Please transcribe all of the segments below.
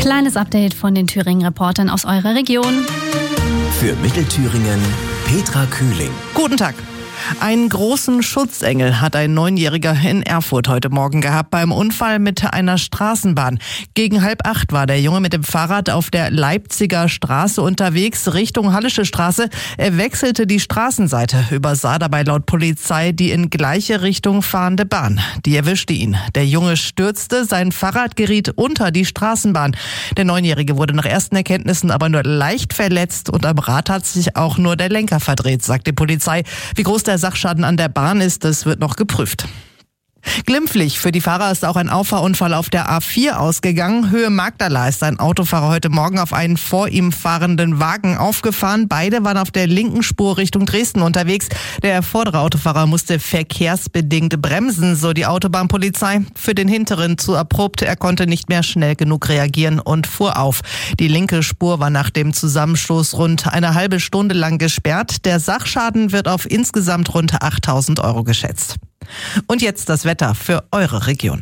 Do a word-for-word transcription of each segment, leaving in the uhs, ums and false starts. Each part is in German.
Kleines Update von den Thüringen-Reportern aus eurer Region. Für Mittelthüringen Petra Kühling. Guten Tag. Einen großen Schutzengel hat ein Neunjähriger in Erfurt heute Morgen gehabt beim Unfall mit einer Straßenbahn. Gegen halb acht war der Junge mit dem Fahrrad auf der Leipziger Straße unterwegs Richtung Hallische Straße. Er wechselte die Straßenseite, übersah dabei laut Polizei die in gleiche Richtung fahrende Bahn. Die erwischte ihn. Der Junge stürzte, sein Fahrrad geriet unter die Straßenbahn. Der Neunjährige wurde nach ersten Erkenntnissen aber nur leicht verletzt und am Rad hat sich auch nur der Lenker verdreht, sagt die Polizei. Wie groß der Sachschaden an der Bahn ist, das wird noch geprüft. Glimpflich für die Fahrer ist auch ein Auffahrunfall auf der A vier ausgegangen. Höhe Magdala ist ein Autofahrer heute Morgen auf einen vor ihm fahrenden Wagen aufgefahren. Beide waren auf der linken Spur Richtung Dresden unterwegs. Der vordere Autofahrer musste verkehrsbedingt bremsen, so die Autobahnpolizei. Für den hinteren zu abrupt. Er konnte nicht mehr schnell genug reagieren und fuhr auf. Die linke Spur war nach dem Zusammenstoß rund eine halbe Stunde lang gesperrt. Der Sachschaden wird auf insgesamt rund achttausend Euro geschätzt. Und jetzt das Wetter für eure Region.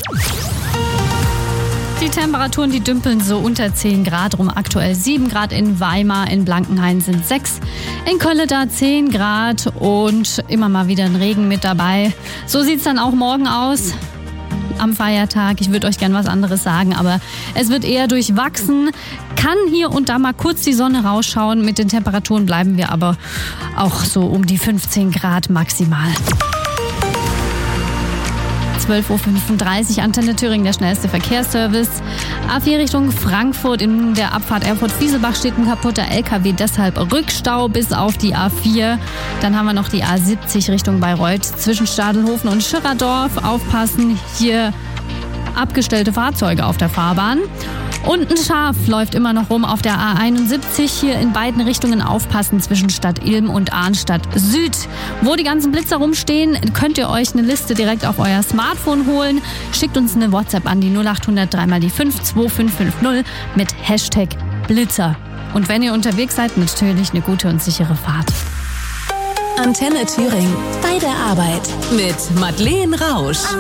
Die Temperaturen, die dümpeln so unter zehn Grad rum. Aktuell sieben Grad in Weimar, in Blankenhain sind sechs, in Kölleda zehn Grad und immer mal wieder ein Regen mit dabei. So sieht's dann auch morgen aus. Am Feiertag. Ich würde euch gern was anderes sagen, aber es wird eher durchwachsen. Kann hier und da mal kurz die Sonne rausschauen. Mit den Temperaturen bleiben wir aber auch so um die fünfzehn Grad maximal. zwölf Uhr fünfunddreißig, Antenne Thüringen, der schnellste Verkehrsservice. A vier Richtung Frankfurt, in der Abfahrt Erfurt-Fieselbach steht ein kaputter L K W, deshalb Rückstau bis auf die A vier. Dann haben wir noch die A siebzig Richtung Bayreuth zwischen Stadelhofen und Schirradorf. Aufpassen, hier abgestellte Fahrzeuge auf der Fahrbahn. Und ein Schaf läuft immer noch rum auf der A einundsiebzig. Hier in beiden Richtungen aufpassen zwischen Stadt Ilm und Arnstadt Süd. Wo die ganzen Blitzer rumstehen, könnt ihr euch eine Liste direkt auf euer Smartphone holen. Schickt uns eine WhatsApp an die null acht null null drei mal die fünf zwei fünf fünf null mit Hashtag Blitzer. Und wenn ihr unterwegs seid, natürlich eine gute und sichere Fahrt. Antenne Thüringen. Bei der Arbeit. Mit Madeleine Rausch.